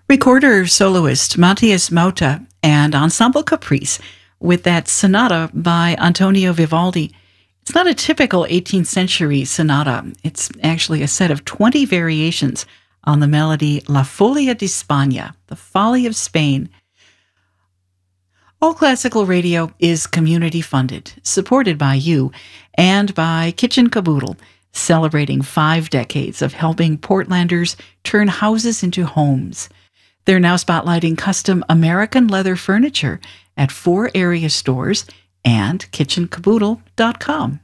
Recorder soloist Matthias Mauta and Ensemble Caprice with that sonata by Antonio Vivaldi. It's not a typical 18th century sonata. It's actually a set of 20 variations on the melody La Folia di Spagna, the Folly of Spain. All Classical Radio is community funded, supported by you, and by Kitchen Caboodle, celebrating 5 decades of helping Portlanders turn houses into homes. They're now spotlighting custom American leather furniture at 4 area stores and kitchencaboodle.com.